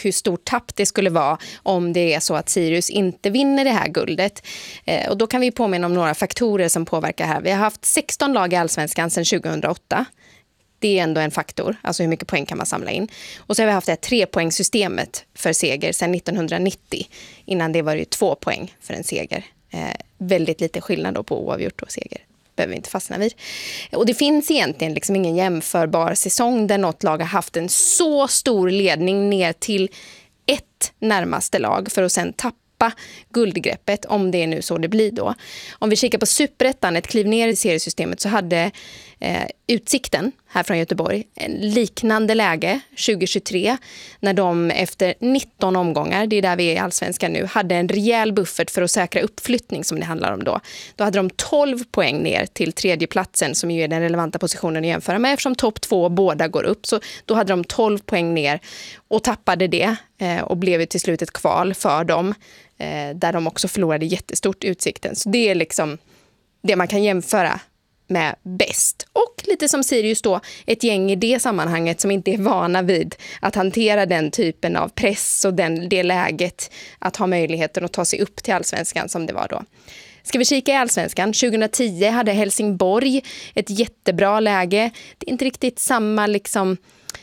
hur stort tapp det skulle vara om det är så att Sirius inte vinner det här guldet. Och då kan vi påminna om några faktorer som påverkar här. Vi har haft 16 lag i Allsvenskan sedan 2008. Det är ändå en faktor, alltså hur mycket poäng kan man samla in. Och så har vi haft det här 3-poängssystemet för seger sedan 1990. Innan det var det 2 poäng för en seger. Väldigt lite skillnad då på oavgjort och seger. Behöver vi inte fastna vid. Och det finns egentligen liksom ingen jämförbar säsong där något lag har haft en så stor ledning ner till ett närmaste lag för att sen tappa guldgreppet, om det är nu så det blir då. Om vi kikar på Superettan, ett kliv ner i seriesystemet, så hade Utsikten här från Göteborg en liknande läge 2023 när de efter 19 omgångar, det är där vi är i Allsvenskan nu, hade en rejäl buffert för att säkra uppflyttning som det handlar om då. Då hade de 12 poäng ner till tredje platsen som ju är den relevanta positionen att jämföra med eftersom topp 2 båda går upp. Så då hade de 12 poäng ner och tappade det och blev till slut ett kval för dem där de också förlorade jättestort Utsikten. Så det är liksom det man kan jämföra med bäst. Och lite som Sirius då, ett gäng i det sammanhanget som inte är vana vid att hantera den typen av press och det läget att ha möjligheten att ta sig upp till Allsvenskan som det var då. Ska vi kika i Allsvenskan? 2010 hade Helsingborg ett jättebra läge. Det är inte riktigt samma liksom,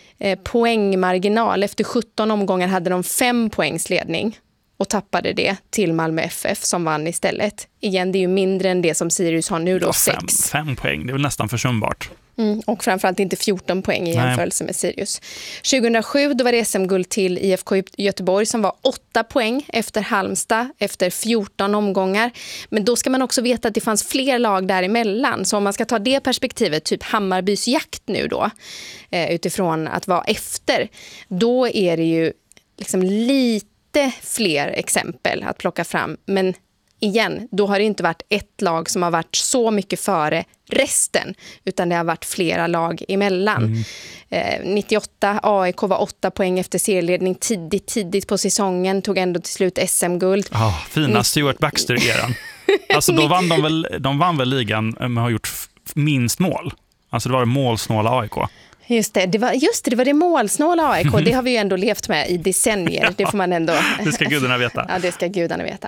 poängmarginal. Efter 17 omgångar hade de 5 poängs ledning och tappade det till Malmö FF som vann istället. Igen, det är ju mindre än det som Sirius har nu då, 6. 5 poäng, det är väl nästan försumbart. Och framförallt inte 14 poäng i jämförelse med Sirius. 2007 då var det SM-guld till IFK Göteborg som var 8 poäng efter Halmstad efter 14 omgångar. Men då ska man också veta att det fanns fler lag däremellan. Så om man ska ta det perspektivet, typ Hammarbys jakt nu då, utifrån att vara efter, då är det ju liksom lite fler exempel att plocka fram. Men igen, då har det inte varit ett lag som har varit så mycket före resten, utan det har varit flera lag emellan. 98, AIK var 8 poäng efter serieledning tidigt på säsongen, tog ändå till slut SM-guld. Fina Stuart Baxter-eran. Alltså då vann de vann väl ligan men har gjort minst mål. Alltså det var målsnåla AIK. Just det, det var det målsnåla AIK. Det har vi ju ändå levt med i decennier. Det får man ändå... Det ska gudarna veta. Ja, det ska gudarna veta.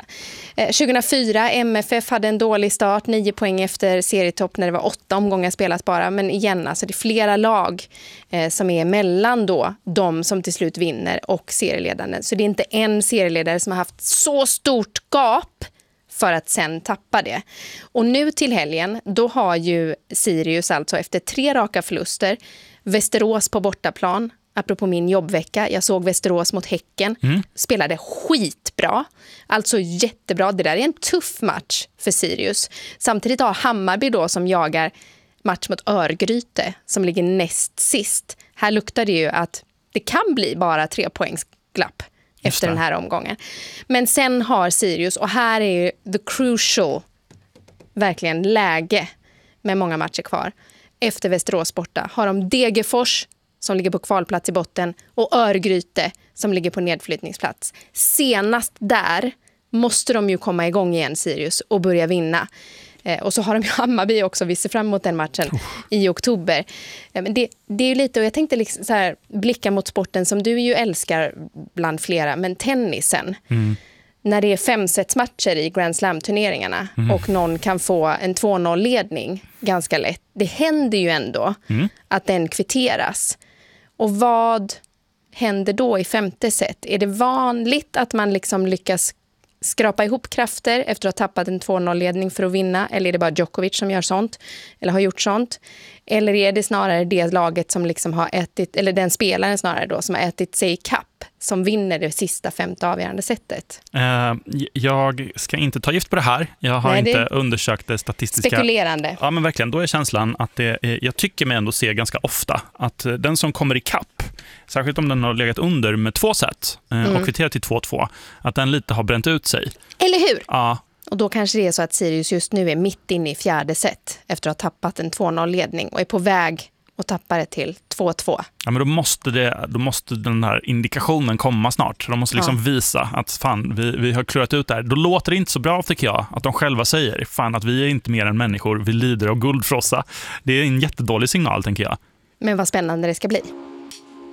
2004, MFF hade en dålig start. 9 poäng efter serietopp när det var 8 omgångar spelat bara. Men igen, alltså det är flera lag som är mellan då de som till slut vinner och serieledaren. Så det är inte en serieledare som har haft så stort gap för att sen tappa det. Och nu till helgen, då har ju Sirius alltså efter 3 raka förluster Västerås på bortaplan. Apropå min jobbvecka, jag såg Västerås mot Häcken. Spelade skitbra. Alltså jättebra. Det där är en tuff match för Sirius. Samtidigt har Hammarby då som jagar match mot Örgryte som ligger näst sist. Här luktar det ju att det kan bli bara 3 poängs glapp efter den här omgången. Men sen har Sirius, och här är ju the crucial verkligen läge med många matcher kvar. Efter Västerås borta har de Degerfors som ligger på kvalplats i botten och Örgryte som ligger på nedflyttningsplats. Senast där måste de ju komma igång igen, Sirius, och börja vinna. Och så har de ju Hammarby också, vi ser fram emot den matchen i oktober. Men det är ju lite, och jag tänkte liksom så här, blicka mot sporten som du ju älskar bland flera, men tennisen. När det är 5-setsmatcher i Grand Slam-turneringarna och någon kan få en 2-0-ledning ganska lätt. Det händer ju ändå att den kvitteras. Och vad händer då i 5:e set? Är det vanligt att man liksom lyckas skrapa ihop krafter efter att ha tappat en 2-0-ledning för att vinna? Eller är det bara Djokovic som gör sånt? Eller har gjort sånt? Eller är det snarare det laget som liksom har ätit, eller den spelaren snarare då som har ätit sig i kapp som vinner det sista 5:e avgörande sättet? Jag ska inte ta gift på det här. Jag har inte undersökt det statistiska. Spekulerande. Ja, men verkligen. Då är känslan att jag tycker mig ändå se ganska ofta att den som kommer i kapp, särskilt om den har legat under med 2 set och kvitterat till 2-2, att den lite har bränt ut sig. Eller hur? Ja. Och då kanske det är så att Sirius just nu är mitt inne i 4:e set efter att ha tappat en 2-0-ledning och är på väg att tappa det till 2-2. Ja, men då måste den här indikationen komma snart. De måste liksom visa att fan, vi har klurat ut det här. Då låter det inte så bra, tycker jag, att de själva säger fan att vi är inte mer än människor, vi lider av guldfrossa. Det är en jättedålig signal, tänker jag. Men vad spännande det ska bli.